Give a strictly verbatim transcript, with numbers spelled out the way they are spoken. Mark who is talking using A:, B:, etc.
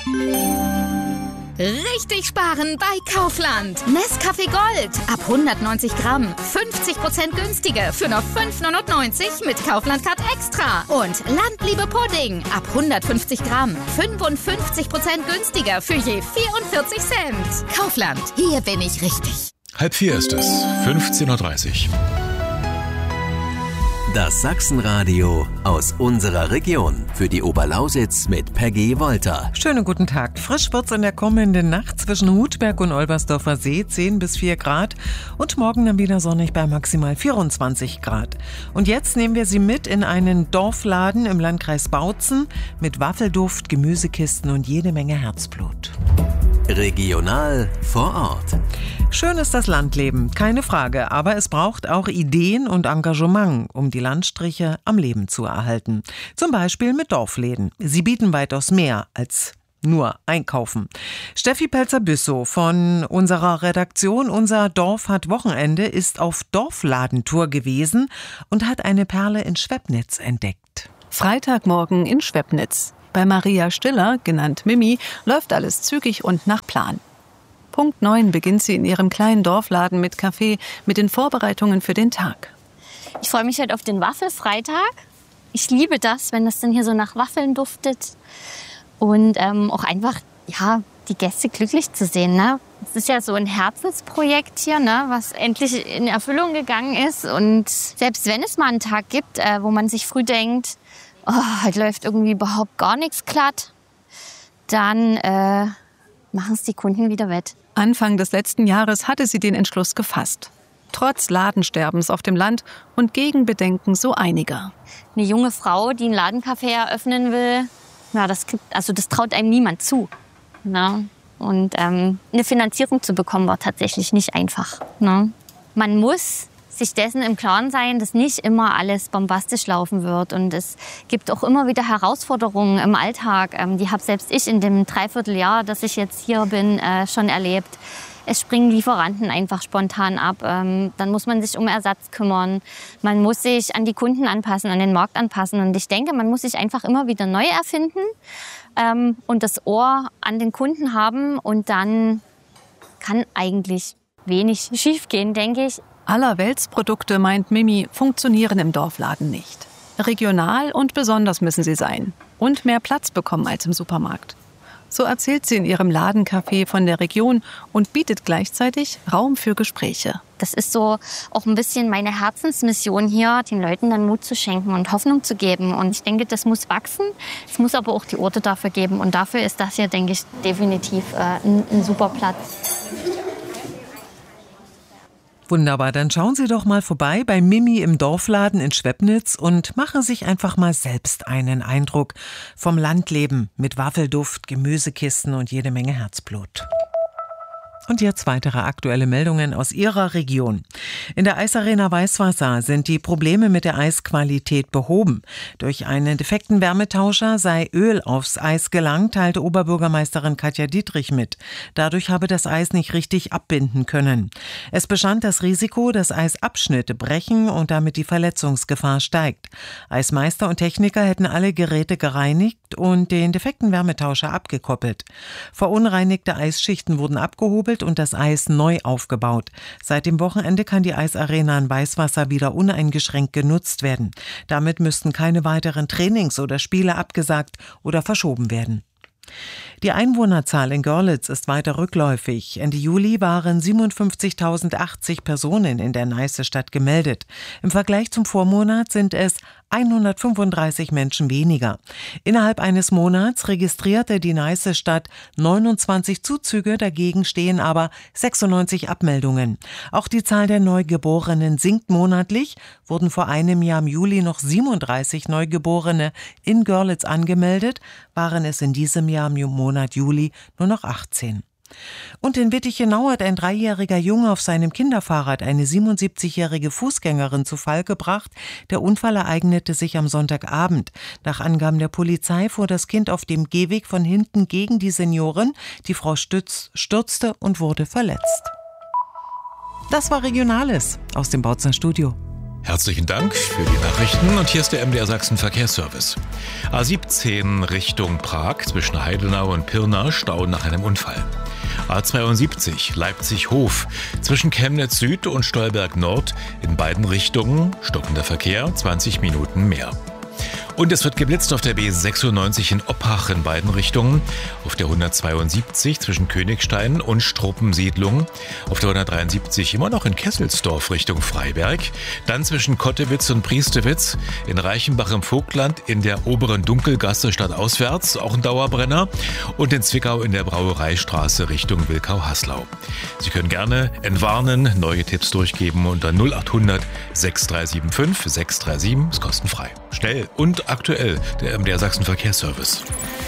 A: Richtig sparen bei Kaufland. Nescafé Gold ab hundertneunzig Gramm. fünfzig Prozent günstiger für nur fünf neunundneunzig mit Kaufland Card Extra. Und Landliebe Pudding ab hundertfünfzig Gramm. fünfundfünfzig Prozent günstiger für je vierundvierzig Cent. Kaufland, hier bin ich richtig.
B: Halb vier ist es, fünfzehn Uhr dreißig.
C: Das Sachsenradio aus unserer Region. Für die Oberlausitz mit Peggy Wolter.
D: Schönen guten Tag. Frisch wird's in der kommenden Nacht zwischen Hutberg und Olbersdorfer See, zehn bis vier Grad. Und morgen dann wieder sonnig bei maximal vierundzwanzig Grad. Und jetzt nehmen wir Sie mit in einen Dorfladen im Landkreis Bautzen mit Waffelduft, Gemüsekisten und jede Menge Herzblut.
C: Regional vor Ort.
D: Schön ist das Landleben, keine Frage, aber es braucht auch Ideen und Engagement, um die Landstriche am Leben zu erhalten. Zum Beispiel mit Dorfläden. Sie bieten weitaus mehr als nur einkaufen. Steffi Pelzer-Büssow von unserer Redaktion Unser Dorf hat Wochenende ist auf Dorfladentour gewesen und hat eine Perle in Schwepnitz entdeckt.
E: Freitagmorgen in Schwepnitz. Bei Maria Stiller, genannt Mimi, läuft alles zügig und nach Plan. Punkt neun beginnt sie in ihrem kleinen Dorfladen mit Kaffee mit den Vorbereitungen für den Tag.
F: Ich freue mich halt auf den Waffelfreitag. Ich liebe das, wenn das dann hier so nach Waffeln duftet. Und ähm, auch einfach, ja, die Gäste glücklich zu sehen. Ne? Es ist ja so ein Herzensprojekt hier, ne, was endlich in Erfüllung gegangen ist. Und selbst wenn es mal einen Tag gibt, äh, wo man sich früh denkt, oh, heute läuft irgendwie überhaupt gar nichts glatt, dann äh, machen es die Kunden wieder wett.
E: Anfang des letzten Jahres hatte sie den Entschluss gefasst. Trotz Ladensterbens auf dem Land und Gegenbedenken so einiger.
F: Eine junge Frau, die einen Ladencafé eröffnen will, ja, das, gibt, also das traut einem niemand zu. Ne? Und ähm, eine Finanzierung zu bekommen war tatsächlich nicht einfach. Ne? Man muss sich dessen im Klaren sein, dass nicht immer alles bombastisch laufen wird. Und es gibt auch immer wieder Herausforderungen im Alltag. Ähm, die habe selbst ich in dem Dreivierteljahr, dass ich jetzt hier bin, äh, schon erlebt. Es springen Lieferanten einfach spontan ab. Ähm, dann muss man sich um Ersatz kümmern. Man muss sich an die Kunden anpassen, an den Markt anpassen. Und ich denke, man muss sich einfach immer wieder neu erfinden ähm, und das Ohr an den Kunden haben. Und dann kann eigentlich wenig schiefgehen, denke ich.
E: Allerweltsprodukte, meint Mimi, funktionieren im Dorfladen nicht. Regional und besonders müssen sie sein. Und mehr Platz bekommen als im Supermarkt. So erzählt sie in ihrem Ladencafé von der Region und bietet gleichzeitig Raum für Gespräche.
F: Das ist so auch ein bisschen meine Herzensmission hier, den Leuten dann Mut zu schenken und Hoffnung zu geben. Und ich denke, das muss wachsen. Es muss aber auch die Orte dafür geben. Und dafür ist das hier, denke ich, definitiv äh, ein, ein super Platz.
D: Wunderbar, dann schauen Sie doch mal vorbei bei Mimi im Dorfladen in Schwepnitz und machen sich einfach mal selbst einen Eindruck vom Landleben mit Waffelduft, Gemüsekisten und jede Menge Herzblut. Und jetzt weitere aktuelle Meldungen aus Ihrer Region. In der Eisarena Weißwasser sind die Probleme mit der Eisqualität behoben. Durch einen defekten Wärmetauscher sei Öl aufs Eis gelangt, teilte Oberbürgermeisterin Katja Dietrich mit. Dadurch habe das Eis nicht richtig abbinden können. Es bestand das Risiko, dass Eisabschnitte brechen und damit die Verletzungsgefahr steigt. Eismeister und Techniker hätten alle Geräte gereinigt und den defekten Wärmetauscher abgekoppelt. Verunreinigte Eisschichten wurden abgehobelt und das Eis neu aufgebaut. Seit dem Wochenende kann die Eisarena in Weißwasser wieder uneingeschränkt genutzt werden. Damit müssten keine weiteren Trainings oder Spiele abgesagt oder verschoben werden. Die Einwohnerzahl in Görlitz ist weiter rückläufig. Ende Juli waren siebenundfünfzigtausendachtzig Personen in der Neiße-Stadt gemeldet. Im Vergleich zum Vormonat sind es hundertfünfunddreißig Menschen weniger. Innerhalb eines Monats registrierte die Neiße-Stadt neunundzwanzig Zuzüge, dagegen stehen aber sechsundneunzig Abmeldungen. Auch die Zahl der Neugeborenen sinkt monatlich, wurden vor einem Jahr im Juli noch siebenunddreißig Neugeborene in Görlitz angemeldet, waren es in diesem Jahr im Monat Juli nur noch achtzehn. Und in Wittichenau hat ein dreijähriger Junge auf seinem Kinderfahrrad eine siebenundsiebzigjährige Fußgängerin zu Fall gebracht. Der Unfall ereignete sich am Sonntagabend. Nach Angaben der Polizei fuhr das Kind auf dem Gehweg von hinten gegen die Seniorin. Die Frau stütz, stürzte und wurde verletzt. Das war Regionales aus dem Bautzer Studio.
B: Herzlichen Dank für die Nachrichten und hier ist der M D R Sachsen Verkehrsservice. A siebzehn Richtung Prag zwischen Heidenau und Pirna Stau nach einem Unfall. A zweiundsiebzig Leipzig-Hof zwischen Chemnitz Süd und Stolberg Nord in beiden Richtungen stockender Verkehr, zwanzig Minuten mehr. Und es wird geblitzt auf der B sechsundneunzig in Oppach in beiden Richtungen, auf der hundertzweiundsiebzig zwischen Königstein und Struppensiedlung, auf der hundertdreiundsiebzig immer noch in Kesselsdorf Richtung Freiberg, dann zwischen Kottewitz und Priestewitz, in Reichenbach im Vogtland in der oberen Dunkelgasse stadtauswärts, auch ein Dauerbrenner, und in Zwickau in der Brauereistraße Richtung Wilkau-Haslau. Sie können gerne entwarnen, neue Tipps durchgeben unter null achthundert sechs drei sieben fünf sechs drei sieben, ist kostenfrei. Schnell und aktuell, der M D R Sachsen Verkehrsservice.